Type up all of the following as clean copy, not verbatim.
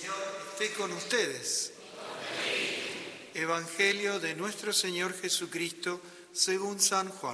Señor esté con ustedes. Evangelio de nuestro Señor Jesucristo según San Juan.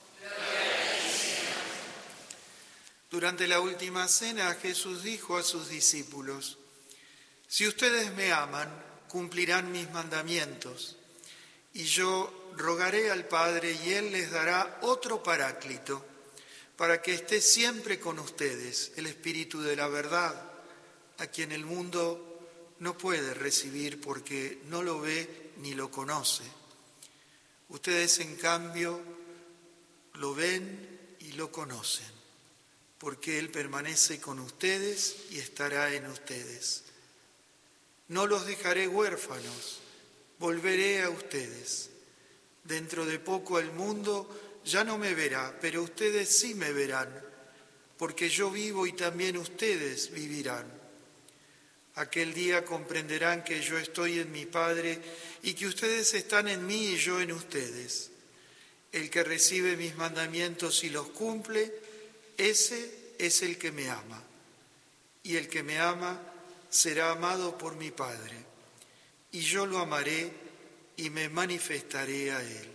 Durante la última cena Jesús dijo a sus discípulos: si ustedes me aman, cumplirán mis mandamientos, y yo rogaré al Padre y Él les dará otro Paráclito, para que esté siempre con ustedes, el Espíritu de la verdad, a quien el mundo no puede recibir porque no lo ve ni lo conoce. Ustedes, en cambio, lo ven y lo conocen, porque Él permanece con ustedes y estará en ustedes. No los dejaré huérfanos, volveré a ustedes. Dentro de poco el mundo ya no me verá, pero ustedes sí me verán, porque yo vivo y también ustedes vivirán. Aquel día comprenderán que yo estoy en mi Padre y que ustedes están en mí y yo en ustedes. El que recibe mis mandamientos y los cumple, ese es el que me ama. Y el que me ama será amado por mi Padre. Y yo lo amaré y me manifestaré a él.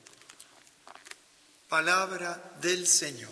Palabra del Señor.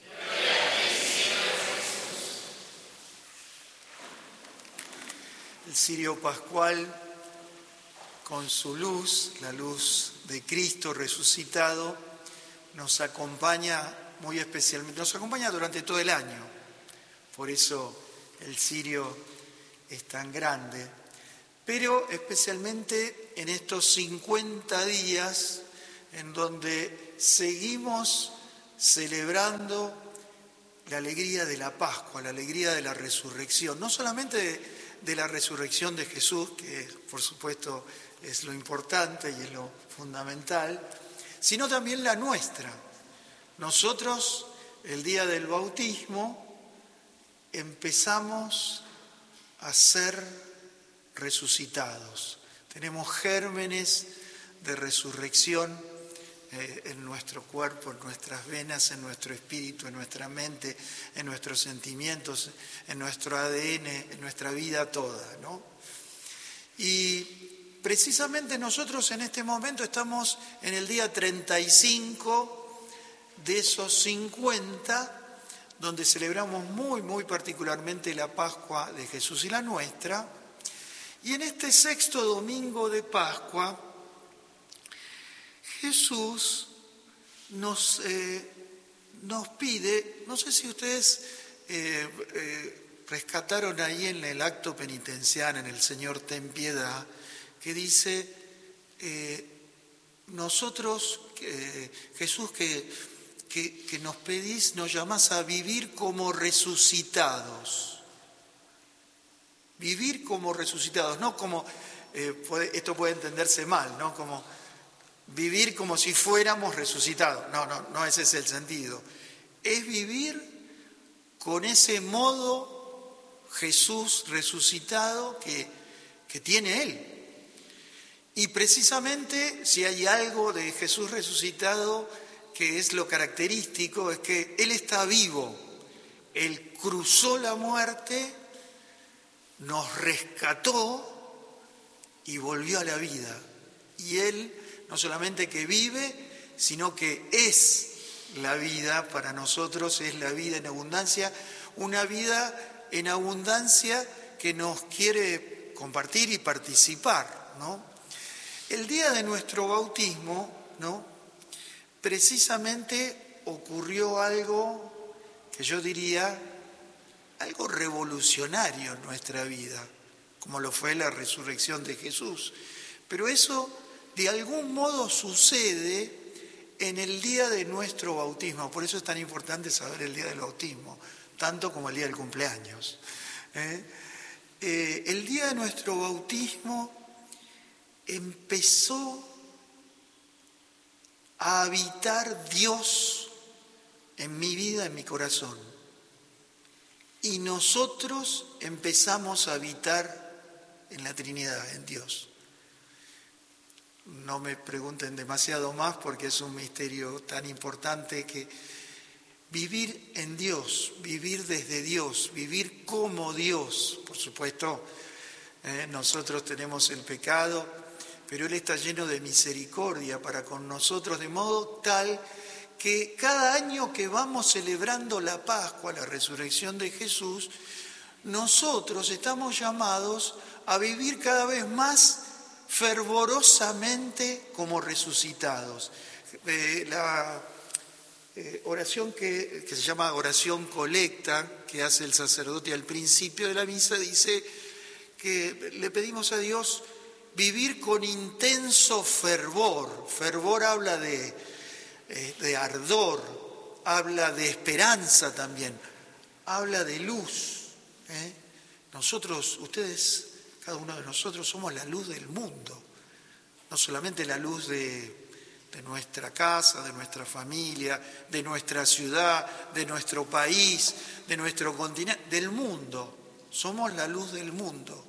El cirio pascual, con su luz, la luz de Cristo resucitado, nos acompaña muy especialmente, nos acompaña durante todo el año. Por eso el cirio es tan grande, pero especialmente en estos 50 días en donde seguimos celebrando la alegría de la Pascua, la alegría de la resurrección, no solamente de la resurrección de Jesús, que por supuesto es lo importante y es lo fundamental, sino también la nuestra. Nosotros, el día del bautismo, empezamos a ser resucitados. Tenemos gérmenes de resurrección en nuestro cuerpo, en nuestras venas, en nuestro espíritu, en nuestra mente, en nuestros sentimientos, en nuestro ADN, en nuestra vida toda, ¿no? Y precisamente nosotros en este momento estamos en el día 35 de esos 50, donde celebramos muy particularmente la Pascua de Jesús y la nuestra. Y en este sexto domingo de Pascua, Jesús nos pide, no sé si ustedes rescataron ahí en el acto penitencial, en el Señor ten piedad, que dice, nosotros, Jesús, que nos pedís, nos llamás a vivir como resucitados. Vivir como resucitados, no como, esto puede entenderse mal, ¿no? Como vivir como si fuéramos resucitados. No ese es el sentido. Es vivir con ese modo Jesús resucitado que tiene Él. Y precisamente si hay algo de Jesús resucitado que es lo característico, es que Él está vivo. Él cruzó la muerte, nos rescató y volvió a la vida. Y Él no solamente que vive, sino que es la vida para nosotros, es la vida en abundancia, una vida en abundancia que nos quiere compartir y participar, ¿no? El día de nuestro bautismo, ¿no?, precisamente ocurrió algo que yo diría algo revolucionario en nuestra vida, como lo fue la resurrección de Jesús. Pero eso de algún modo sucede en el día de nuestro bautismo. Por eso es tan importante saber el día del bautismo, tanto como el día del cumpleaños. El día de nuestro bautismo empezó a habitar Dios en mi vida, en mi corazón. Y nosotros empezamos a habitar en la Trinidad, en Dios. No me pregunten demasiado más porque es un misterio tan importante que vivir en Dios, vivir desde Dios, vivir como Dios, por supuesto, Nosotros tenemos el pecado, pero Él está lleno de misericordia para con nosotros, de modo tal que cada año que vamos celebrando la Pascua, la resurrección de Jesús, nosotros estamos llamados a vivir cada vez más fervorosamente como resucitados. La oración que se llama oración colecta, que hace el sacerdote al principio de la misa, dice que le pedimos a Dios vivir con intenso fervor. Fervor habla de ardor, habla de esperanza también, habla de luz. Nosotros, ustedes, cada uno de nosotros somos la luz del mundo, no solamente la luz de nuestra casa, de nuestra familia, de nuestra ciudad, de nuestro país, de nuestro continente, del mundo. Somos la luz del mundo.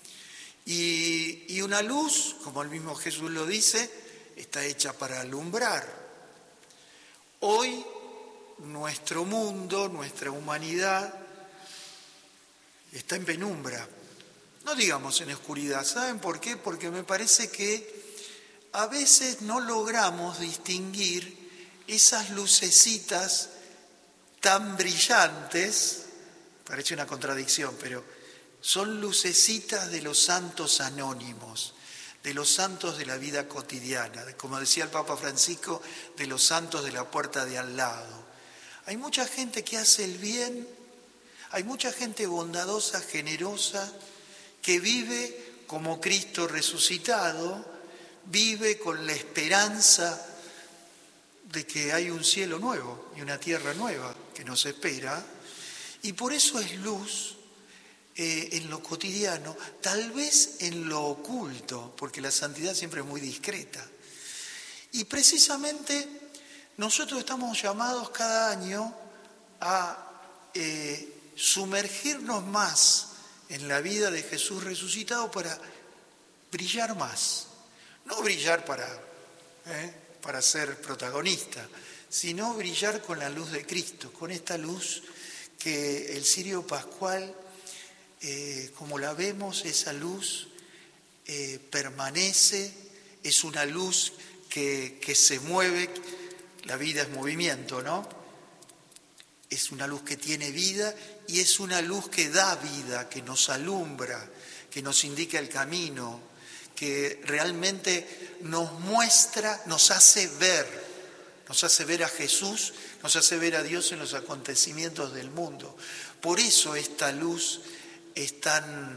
Y una luz, como el mismo Jesús lo dice, está hecha para alumbrar. Hoy nuestro mundo, nuestra humanidad, está en penumbra. No digamos en oscuridad. ¿Saben por qué? Porque me parece que a veces no logramos distinguir esas lucecitas tan brillantes, parece una contradicción, pero son lucecitas de los santos anónimos, de los santos de la vida cotidiana, como decía el Papa Francisco, de los santos de la puerta de al lado. Hay mucha gente que hace el bien, hay mucha gente bondadosa, generosa, que vive como Cristo resucitado, vive con la esperanza de que hay un cielo nuevo y una tierra nueva que nos espera, y por eso es luz en lo cotidiano, tal vez en lo oculto, porque la santidad siempre es muy discreta. Y precisamente nosotros estamos llamados cada año a sumergirnos más en la vida de Jesús resucitado para brillar más. No brillar para ser protagonista, sino brillar con la luz de Cristo, con esta luz que el cirio pascual, como la vemos, esa luz permanece, es una luz que se mueve, la vida es movimiento, ¿no? Es una luz que tiene vida y es una luz que da vida, que nos alumbra, que nos indica el camino, que realmente nos muestra, nos hace ver a Jesús, nos hace ver a Dios en los acontecimientos del mundo. Por eso esta luz es tan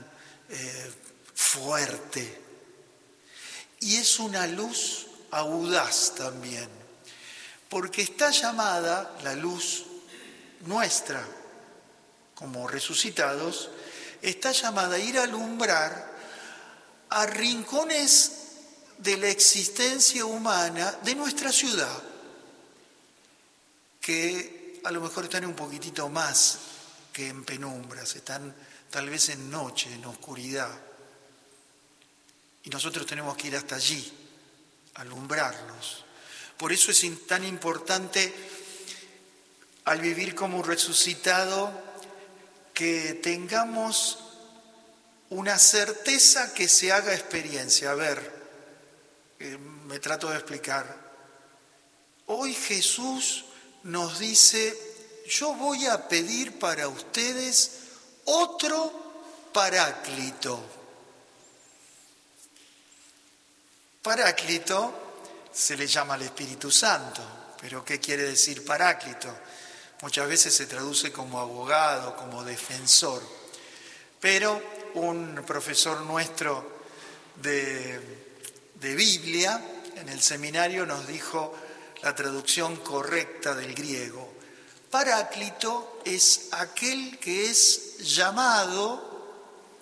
fuerte. Y es una luz audaz también, porque está llamada la luz nuestra, como resucitados, está llamada a ir a alumbrar a rincones de la existencia humana de nuestra ciudad, que a lo mejor están un poquitito más que en penumbras, están tal vez en noche, en oscuridad. Y nosotros tenemos que ir hasta allí, alumbrarlos. Por eso es tan importante, al vivir como resucitado, que tengamos una certeza que se haga experiencia. A ver, me trato de explicar. Hoy Jesús nos dice, yo voy a pedir para ustedes otro Paráclito. Paráclito se le llama al Espíritu Santo, pero ¿qué quiere decir Paráclito? Muchas veces se traduce como abogado, como defensor, pero un profesor nuestro de Biblia en el seminario nos dijo la traducción correcta del griego. Paráclito es aquel que es llamado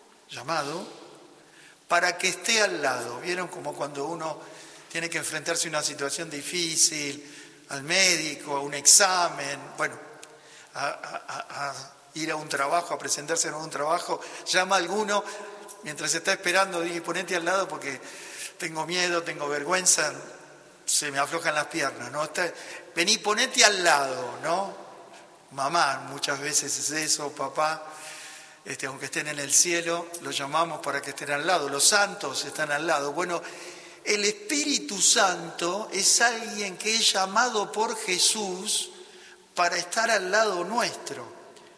para que esté al lado. ¿Vieron? Como cuando uno tiene que enfrentarse a una situación difícil, al médico, a un examen, bueno, a ir a un trabajo, a presentarse en un trabajo, llama a alguno, mientras está esperando, dice, ponete al lado porque tengo miedo, tengo vergüenza, se me aflojan las piernas, ¿no? Vení, ponete al lado, ¿no? Mamá, muchas veces es eso, papá. aunque estén en el cielo, los llamamos para que estén al lado. Los santos están al lado. Bueno, el Espíritu Santo es alguien que es llamado por Jesús para estar al lado nuestro.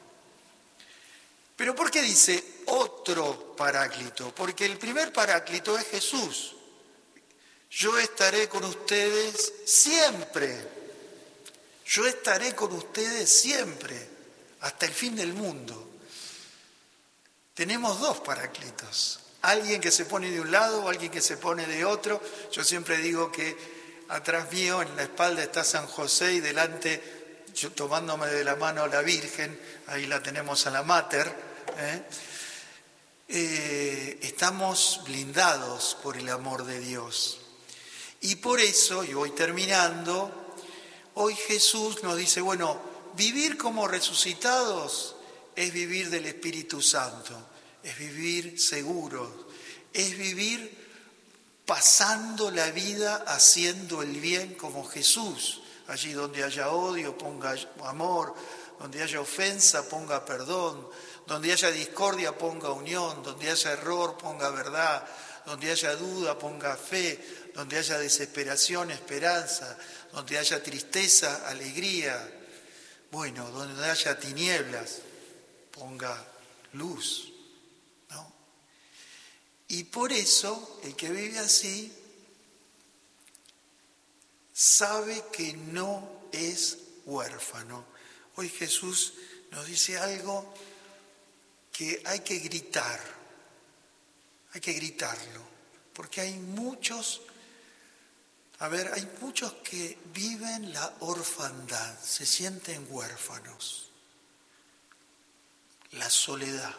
¿Pero por qué dice otro Paráclito? Porque el primer Paráclito es Jesús. Yo estaré con ustedes siempre. Yo estaré con ustedes siempre, hasta el fin del mundo. Tenemos dos Paráclitos. Alguien que se pone de un lado o alguien que se pone de otro. Yo siempre digo que atrás mío, en la espalda, está San José y delante, yo tomándome de la mano a la Virgen, ahí la tenemos a la Mater. Estamos blindados por el amor de Dios. Y por eso, y voy terminando, hoy Jesús nos dice, bueno, vivir como resucitados es vivir del Espíritu Santo, es vivir seguros, es vivir pasando la vida haciendo el bien como Jesús. Allí donde haya odio, ponga amor, donde haya ofensa, ponga perdón, donde haya discordia, ponga unión, donde haya error, ponga verdad, donde haya duda, ponga fe, donde haya desesperación, esperanza, donde haya tristeza, alegría. Bueno, donde haya tinieblas, ponga luz, ¿no? Y por eso, el que vive así sabe que no es huérfano. Hoy Jesús nos dice algo que hay que gritar, hay que gritarlo, porque hay muchos que viven la orfandad, se sienten huérfanos. La soledad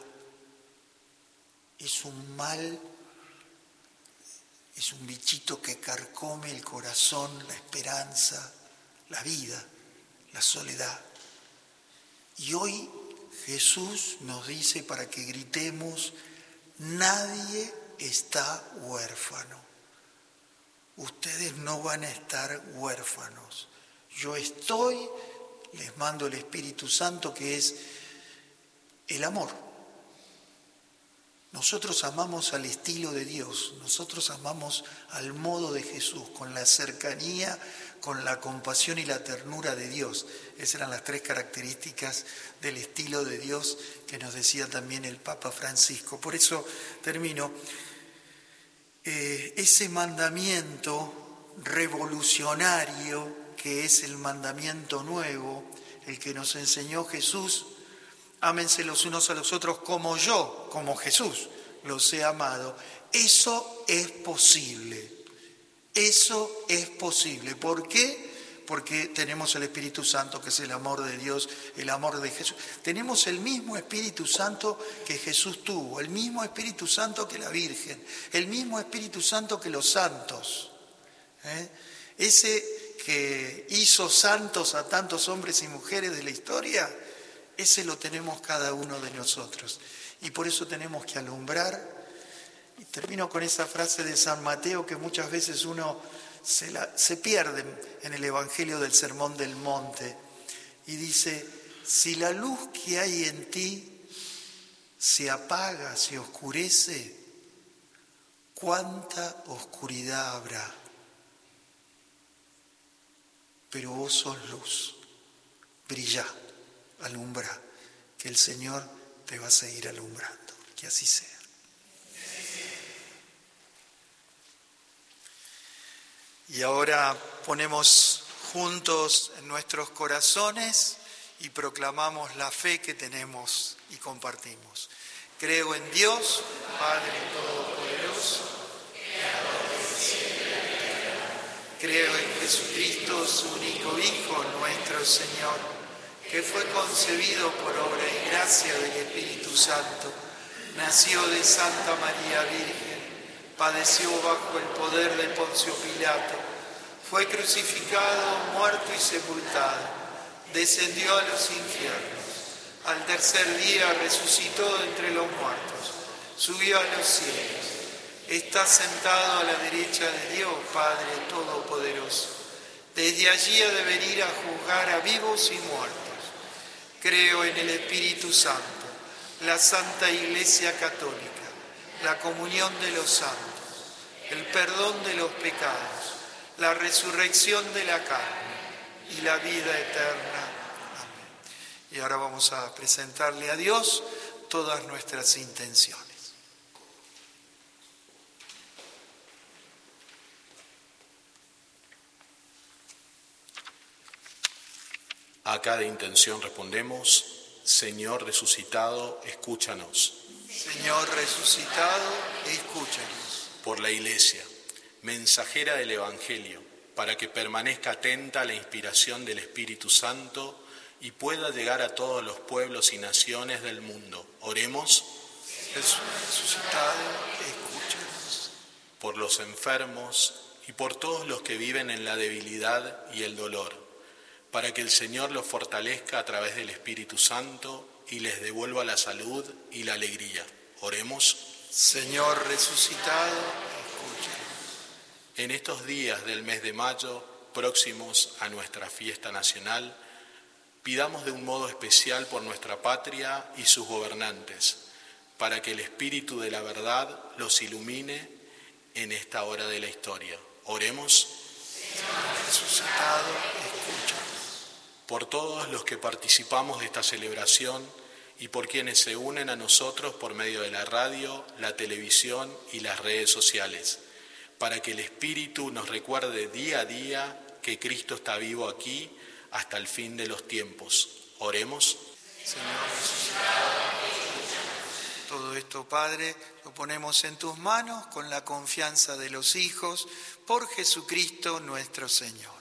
es un mal, es un bichito que carcome el corazón, la esperanza, la vida, la soledad. Y hoy Jesús nos dice para que gritemos, nadie está huérfano. Ustedes no van a estar huérfanos. Yo estoy, les mando el Espíritu Santo que es el amor. Nosotros amamos al estilo de Dios, nosotros amamos al modo de Jesús, con la cercanía, con la compasión y la ternura de Dios. Esas eran las tres características del estilo de Dios que nos decía también el Papa Francisco. Por eso termino. Ese mandamiento revolucionario que es el mandamiento nuevo, el que nos enseñó Jesús, ámense los unos a los otros como yo, como Jesús, los he amado. Eso es posible. Eso es posible. ¿Por qué? Porque tenemos el Espíritu Santo, que es el amor de Dios, el amor de Jesús. Tenemos el mismo Espíritu Santo que Jesús tuvo, el mismo Espíritu Santo que la Virgen, el mismo Espíritu Santo que los santos. Ese que hizo santos a tantos hombres y mujeres de la historia, ese lo tenemos cada uno de nosotros. Y por eso tenemos que alumbrar. Y termino con esa frase de San Mateo que muchas veces uno se pierde en el Evangelio del Sermón del Monte. Y dice, si la luz que hay en ti se apaga, se oscurece, ¿cuánta oscuridad habrá? Pero vos sos luz, brillá, alumbrá, que el Señor te va a seguir alumbrando, que así sea. Y ahora ponemos juntos en nuestros corazones y proclamamos la fe que tenemos y compartimos. Creo en Dios, Padre Todopoderoso, Creador del cielo y la tierra. Creo en Jesucristo, su único Hijo, nuestro Señor, que fue concebido por obra y gracia del Espíritu Santo, nació de Santa María Virgen, padeció bajo el poder de Poncio Pilato, fue crucificado, muerto y sepultado, descendió a los infiernos, al tercer día resucitó de entre los muertos, subió a los cielos, está sentado a la derecha de Dios, Padre Todopoderoso. Desde allí ha de venir a juzgar a vivos y muertos. Creo en el Espíritu Santo, la Santa Iglesia Católica, la comunión de los santos, el perdón de los pecados, la resurrección de la carne y la vida eterna. Amén. Y ahora vamos a presentarle a Dios todas nuestras intenciones. A cada intención respondemos: Señor resucitado, escúchanos. Señor resucitado, escúchanos. Por la Iglesia, mensajera del Evangelio, para que permanezca atenta a la inspiración del Espíritu Santo y pueda llegar a todos los pueblos y naciones del mundo. Oremos. Jesús resucitado, escúchanos. Por los enfermos y por todos los que viven en la debilidad y el dolor, para que el Señor los fortalezca a través del Espíritu Santo y les devuelva la salud y la alegría. Oremos. Señor resucitado, escúchanos. En estos días del mes de mayo, próximos a nuestra fiesta nacional, pidamos de un modo especial por nuestra patria y sus gobernantes, para que el Espíritu de la verdad los ilumine en esta hora de la historia. Oremos. Señor resucitado, escúchanos. Por todos los que participamos de esta celebración y por quienes se unen a nosotros por medio de la radio, la televisión y las redes sociales, para que el Espíritu nos recuerde día a día que Cristo está vivo aquí hasta el fin de los tiempos. Oremos. Señor resucitado, todo esto, Padre, lo ponemos en tus manos con la confianza de los hijos, por Jesucristo nuestro Señor.